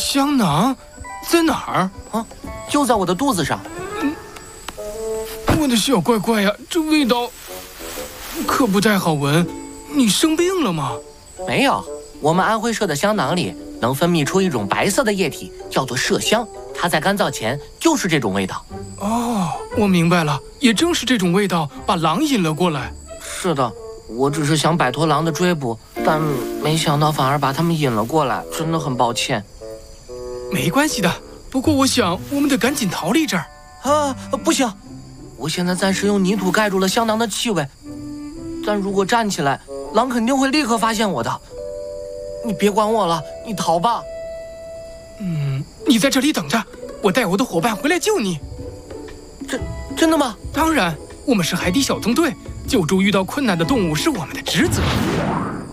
香囊在哪儿啊？就在我的肚子上。 我的小乖乖呀，这味道可不太好闻。你生病了吗？ 没有，我们安徽社的香囊里能分泌出一种白色的液体，叫做麝香。它在干燥前就是这种味道。 哦，我明白了，也正是这种味道把狼引了过来。 是的，我只是想摆脱狼的追捕，但没想到反而把他们引了过来，真的很抱歉。 没关系的，不过我想我们得赶紧逃离这儿。 啊，不行！我现在暂时用泥土盖住了香囊的气味，但如果站起来，狼肯定会立刻发现我的。你别管我了，你逃吧。 你在这里等着，我带我的伙伴回来救你。 真的吗？ 当然，我们是海底小纵队，救助遇到困难的动物是我们的职责。